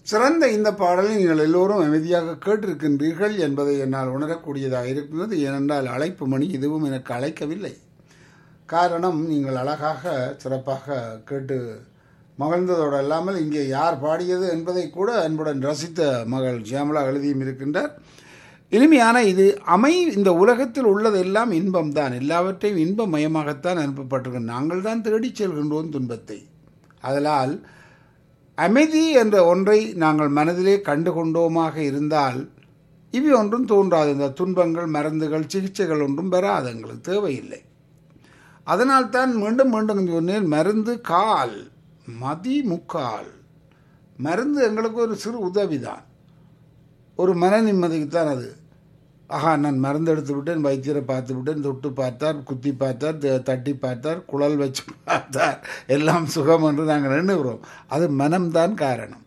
சிறந்த இந்த பாடலை நீங்கள் எல்லோரும் அமைதியாக கேட்டிருக்கின்றீர்கள் என்பதை என்னால் உணரக்கூடியதாக இருக்கிறது. ஏனென்றால் அழைப்பு மணி இதுவும் எனக்கு அழைக்கவில்லை. காரணம், நீங்கள் அழகாக சிறப்பாக கேட்டு மகிழ்ந்ததோடு அல்லாமல் இங்கே யார் பாடியது என்பதை கூட அன்புடன் ரசித்த மகள் ஜியாமலா எழுதியும் இருக்கின்றார். இனிமையான இது இந்த உலகத்தில் உள்ளதெல்லாம் இன்பம்தான், எல்லாவற்றையும் இன்பமயமாகத்தான் அனுப்பப்பட்டிருக்கின்றன. நாங்கள் தான் தேடிச் செல்கின்றோம் துன்பத்தை. அதனால் அமைதி என்ற ஒன்றை நாங்கள் மனதிலே கண்டு கொண்டோமாக இருந்தால் இவை ஒன்றும் தோன்றாது. இந்த துன்பங்கள், மருந்துகள், சிகிச்சைகள் ஒன்றும் பெறாது, எங்களுக்கு தேவையில்லை. அதனால்தான் மீண்டும் மீண்டும் சொன்னேன், மருந்து கால் மதி முக்கால். மருந்து எங்களுக்கு ஒரு சிறு உதவிதான், ஒரு மன நிம்மதிக்குத்தான் அது. ஆஹா, நான் மருந்து எடுத்து விட்டேன், வைத்தியரை பார்த்து விட்டேன், தொட்டு பார்த்தார், குத்தி பார்த்தார், தட்டி பார்த்தார், குழல் வச்சு பார்த்தார், எல்லாம் சுகம் என்று நாங்கள் எண்ணுகிறோம். அது மனம்தான் காரணம்.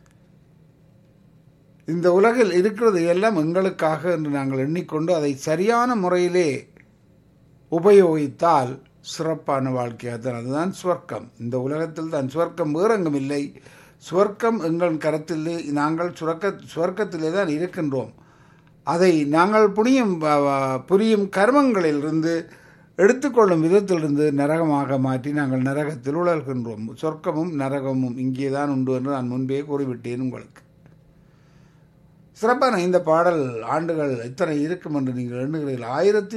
இந்த உலகில் இருக்கிறது எல்லாம் எங்களுக்காக என்று நாங்கள் எண்ணிக்கொண்டு அதை சரியான முறையிலே உபயோகித்தால் சிறப்பான வாழ்க்கையாகத்தான். அதுதான் சுவர்க்கம். இந்த உலகத்தில் தான் சுவர்க்கம், வேறெங்கும் இல்லை. சுவர்க்கம் எங்கள் கரத்திலே, நாங்கள் சுவர்க்கத்திலே தான் இருக்கின்றோம். அதை நாங்கள் புரியும் கர்மங்களிலிருந்து எடுத்துக்கொள்ளும் விதத்திலிருந்து நரகமாக மாற்றி நாங்கள் நரகத்தில் உழல்கின்றோம். சொர்க்கமும் நரகமும் இங்கே தான் உண்டு என்று நான் முன்பே கூறிவிட்டேன் உங்களுக்கு. சிறப்பான இந்த பாடல் ஆண்டுகள் எத்தனை இருக்கும் என்று நீங்கள் எண்ணுகிறீர்கள்.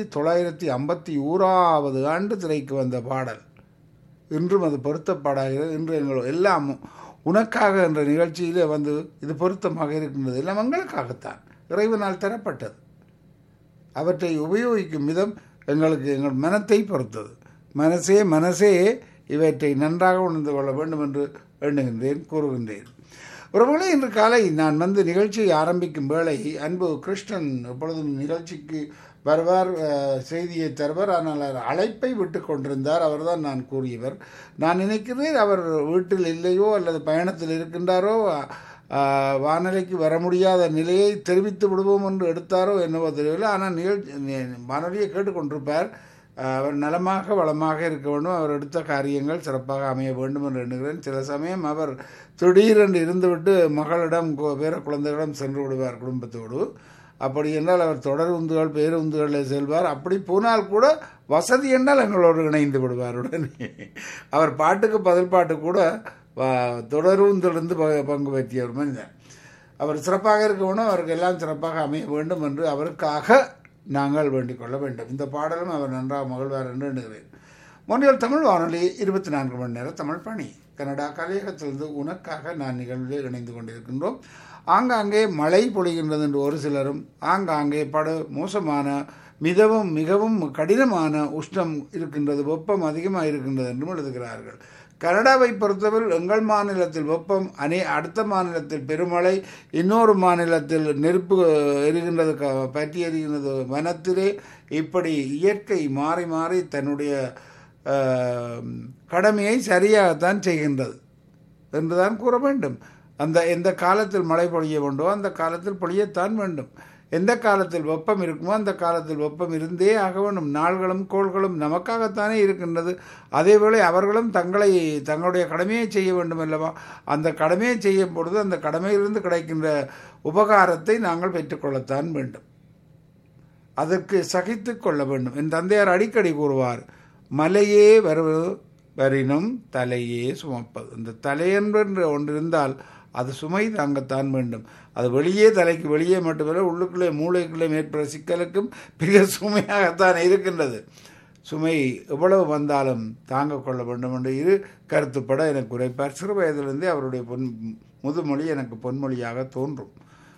1951 ஆண்டு திரைக்கு வந்த பாடல். இன்றும் அது பொருத்தப்பாடாகிறது. இன்று எங்கள் எல்லாம் உனக்காக என்ற நிகழ்ச்சியிலே வந்து இது பொருத்தமாக இருக்கின்றது. எல்லாம் எங்களுக்காகத்தான், இறைவனால் தரப்பட்டது. அவற்றை உபயோகிக்கும் விதம் எங்களுக்கு எங்கள் மனத்தை பொறுத்தது. மனசே இவற்றை நன்றாக உணர்ந்து கொள்ள வேண்டும் என்று எண்ணுகின்றேன், கூறுகின்றேன். ஒருவேளை இன்று காலை நான் வந்து நிகழ்ச்சியை ஆரம்பிக்கும் வேளை அன்பு கிருஷ்ணன் எப்பொழுதும் நிகழ்ச்சிக்கு வருவார், செய்தியை தருவார். ஆனால் அழைப்பை விட்டு கொண்டிருந்தார். அவர்தான் நான் கூறியவர். நான் நினைக்கிறேன் அவர் வீட்டில் இல்லையோ அல்லது பயணத்தில் இருக்கின்றாரோ, வானொலிக்கு வர முடியாத நிலையை தெரிவித்து விடுவோம் என்று எடுத்தாரோ என்னவோ தெரியவில்லை. ஆனால் வானொலியை கேட்டுக்கொண்டிருப்பார். அவர் நலமாக வளமாக இருக்க வேண்டும், அவர் எடுத்த காரியங்கள் சிறப்பாக அமைய வேண்டும் என்று எண்ணுகிறேன். சில சமயம் அவர் திடீரென்று இருந்துவிட்டு மகளிடம் பேர குழந்தைகளிடம் சென்று விடுவார் குடும்பத்தோடு. அப்படி என்றால் அவர் தொடர் உந்துகள் பேருந்துகளில் செல்வார். அப்படி போனால் கூட வசதி என்றால் எங்களோடு இணைந்து விடுவார் உடனே. அவர் பாட்டுக்கு பதில் பாட்டு கூட தொடர்ந்திலிருந்து பங்கு பெற்றிய ஒரு மனிதன். அவர் சிறப்பாக இருக்க வேண்டும், அவருக்கு எல்லாம் சிறப்பாக அமைய வேண்டும் என்று அவருக்காக நாங்கள் வேண்டிக் கொள்ள வேண்டும். இந்த பாடலும் அவர் நன்றாக மகிழ்வார் என்று எண்ணுகிறேன். மொழியால் தமிழ் வானொலி 24 மணி நேரம் தமிழ் பணி. கனடா கலையகத்திலிருந்து உனக்காக நான் நிகழ்வில் இணைந்து கொண்டிருக்கின்றோம். ஆங்காங்கே மழை பொழிகின்றது என்று ஒரு சிலரும், ஆங்காங்கே மோசமான மிகவும் கடினமான உஷ்ணம் இருக்கின்றது, வெப்பம் அதிகமாக இருக்கின்றது என்றும் எழுதுகிறார்கள். கனடாவை பொறுத்தவரை எங்கள் மாநிலத்தில் வெப்பம், அடுத்த மாநிலத்தில் பெருமழை, இன்னொரு மாநிலத்தில் நெருப்பு எரிகின்றது, பற்றி எரிகின்றது வனத்திலே. இப்படி இயற்கை மாறி மாறி தன்னுடைய கடமையை சரியாகத்தான் செய்கின்றது என்றுதான் கூற வேண்டும். எந்த காலத்தில் மழை பொழிய வேண்டுமோ அந்த காலத்தில் பொழியத்தான் வேண்டும். எந்த காலத்தில் வெப்பம் இருக்குமோ அந்த காலத்தில் வெப்பம் இருந்தே ஆக வேண்டும். நாள்களும் கோள்களும் நமக்காகத்தானே இருக்கின்றது. அதேவேளை அவர்களும் தங்களுடைய கடமையை செய்ய வேண்டும் அல்லவா? அந்த கடமையை செய்யும் பொழுது அந்த கடமையிலிருந்து கிடைக்கின்ற உபகாரத்தை நாங்கள் பெற்றுக்கொள்ளத்தான் வேண்டும். அதற்கு சகித்து கொள்ள வேண்டும். என் தந்தையார் அடிக்கடி கூறுவார், மலையே வரினும் தலையே சுமப்பது. இந்த தலையென்ற ஒன்று இருந்தால் அது சுமை தாங்கத்தான் வேண்டும். அது தலைக்கு வெளியே மட்டுமல்ல, உள்ளுக்குள்ளே மூளைக்குள்ளே மேற்பட சிக்கலுக்கும் பெரிய சுமையாகத்தான் இருக்கின்றது. சுமை எவ்வளவு வந்தாலும் தாங்க கொள்ள வேண்டும் என்று இரு கருத்துப்பட எனக்கு உரைப்பார். சிறு வயதிலிருந்தே அவருடைய முதுமொழி எனக்கு பொன்மொழியாக தோன்றும்.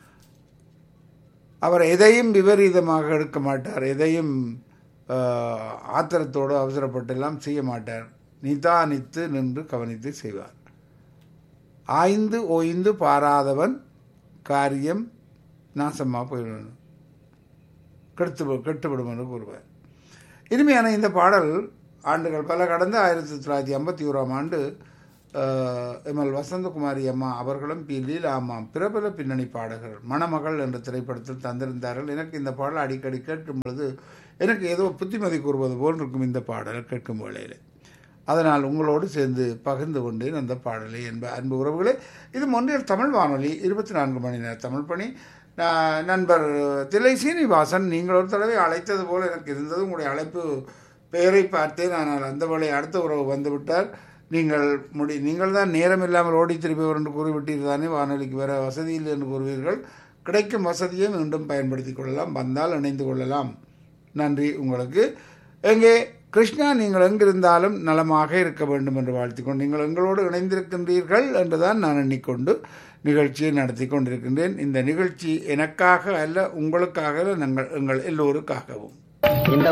அவர் எதையும் விபரீதமாக எடுக்க மாட்டார், எதையும் ஆத்திரத்தோடு அவசரப்பட்டெல்லாம் செய்ய மாட்டார். நிதானித்து நின்று கவனித்து செய்வார். ஆய்ந்து ஓய்ந்து பாராதவன் காரியம் நாசமாக போய்விடும், கெட்டுவிடும் என்று கூறுவார். இனிமையான இந்த பாடல் ஆண்டுகள் பல கடந்த 1951 ஆண்டு எம்எல் வசந்தகுமாரி அம்மா அவர்களும் பி லீலா அம்மா பிரபல பின்னணி பாடகர்கள் மணமகள் என்ற திரைப்படத்தில் தந்திருந்தார்கள். எனக்கு இந்த பாடல் அடிக்கடி கேட்கும் பொழுது எனக்கு ஏதோ புத்திமதி கூறுவது போல் இருக்கும். இந்த பாடல் கேட்கும் வேளையில் அதனால் உங்களோடு சேர்ந்து பகிர்ந்து கொண்டேன் அந்த பாடலை என்ப அன்பு உறவுகளே. இது மொன்றியல் தமிழ் வானொலி 24 மணி நேர தமிழ் பணி. நண்பர் திலை சீனிவாசன், நீங்கள் ஒரு தடவை அழைத்தது போல் எனக்கு இருந்தது. உங்களுடைய அழைப்பு பெயரை பார்த்தேன், ஆனால் அந்த வேளை அடுத்த உறவு வந்துவிட்டார். நீங்கள் தான் நேரம் இல்லாமல் ஓடி திரும்பியவர் என்று கூறிவிட்டீர்கள் தானே, வானொலிக்கு வர வசதி இல்லை என்று கூறுவீர்கள். கிடைக்கும் வசதியை மீண்டும் பயன்படுத்தி கொள்ளலாம், வந்தால் இணைந்து கொள்ளலாம். நன்றி உங்களுக்கு. எங்கே கிருஷ்ணா, நீங்கள் எங்கிருந்தாலும் நலமாக இருக்க வேண்டும் என்று வாழ்த்திக்கொண்டு, நீங்கள் எங்களோடு இணைந்திருக்கின்றீர்கள் என்றுதான் நான் எண்ணிக்கொண்டு நிகழ்ச்சியை நடத்தி கொண்டிருக்கின்றேன். இந்த நிகழ்ச்சி எனக்காக அல்ல, உங்களுக்காக, எங்கள் எல்லோருக்காகவும். இந்த